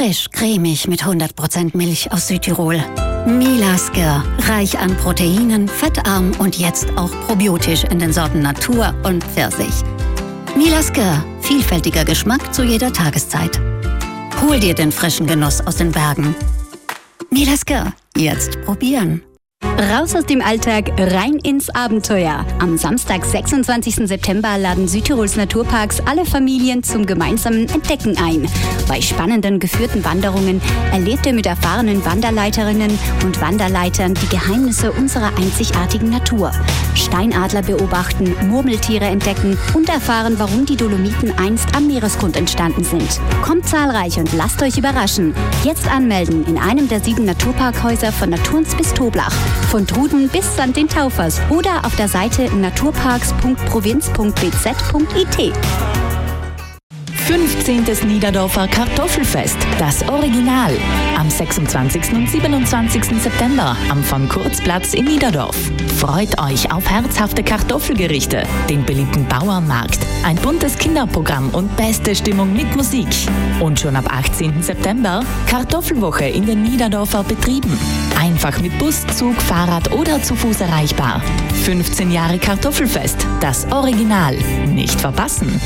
Frisch, cremig mit 100% Milch aus Südtirol. Milasker, reich an Proteinen, fettarm und jetzt auch probiotisch in den Sorten Natur und Pfirsich. Milasker, vielfältiger Geschmack zu jeder Tageszeit. Hol dir den frischen Genuss aus den Bergen. Milasker, jetzt probieren. Raus aus dem Alltag, rein ins Abenteuer. Am Samstag, 26. September laden Südtirols Naturparks alle Familien zum gemeinsamen Entdecken ein. Bei spannenden geführten Wanderungen erlebt ihr mit erfahrenen Wanderleiterinnen und Wanderleitern die Geheimnisse unserer einzigartigen Natur. Steinadler beobachten, Murmeltiere entdecken und erfahren, warum die Dolomiten einst am Meeresgrund entstanden sind. Kommt zahlreich und lasst euch überraschen. Jetzt anmelden in einem der 7 Naturparkhäuser von Naturns bis Toblach. Von Truden bis St. den Taufers oder auf der Seite naturparks.provinz.bz.it. 15. Niederdorfer Kartoffelfest, das Original. Am 26. und 27. September am von Kurzplatz in Niederdorf. Freut euch auf herzhafte Kartoffelgerichte, den beliebten Bauernmarkt, ein buntes Kinderprogramm und beste Stimmung mit Musik. Und schon ab 18. September Kartoffelwoche in den Niederdorfer Betrieben. Einfach mit Bus, Zug, Fahrrad oder zu Fuß erreichbar. 15 Jahre Kartoffelfest, das Original. Nicht verpassen.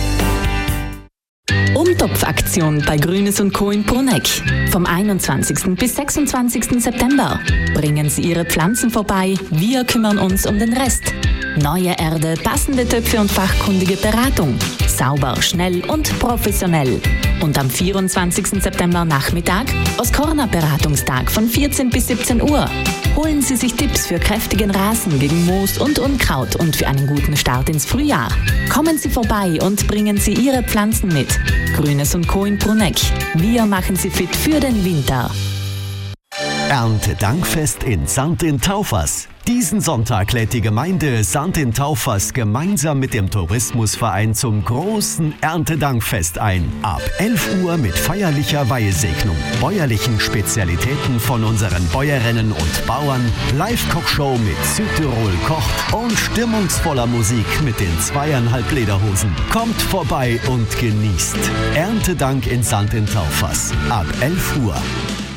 Umtopfaktion bei Grünes & Co. in Bruneck. Vom 21. bis 26. September. Bringen Sie Ihre Pflanzen vorbei, wir kümmern uns um den Rest. Neue Erde, passende Töpfe und fachkundige Beratung. Sauber, schnell und professionell. Und am 24. September Nachmittag Oskorna-Beratungstag von 14 bis 17 Uhr. Holen Sie sich Tipps für kräftigen Rasen gegen Moos und Unkraut und für einen guten Start ins Frühjahr. Kommen Sie vorbei und bringen Sie Ihre Pflanzen mit. Grünes & Co. in Bruneck. Wir machen Sie fit für den Winter. Erntedankfest in St. den Taufers. Diesen Sonntag lädt die Gemeinde St. den Taufers gemeinsam mit dem Tourismusverein zum großen Erntedankfest ein. Ab 11 Uhr mit feierlicher Weihesegnung, bäuerlichen Spezialitäten von unseren Bäuerinnen und Bauern, Live-Kochshow mit Südtirol kocht und stimmungsvoller Musik mit den 2,5 Lederhosen. Kommt vorbei und genießt. Erntedank in St. den Taufers ab 11 Uhr.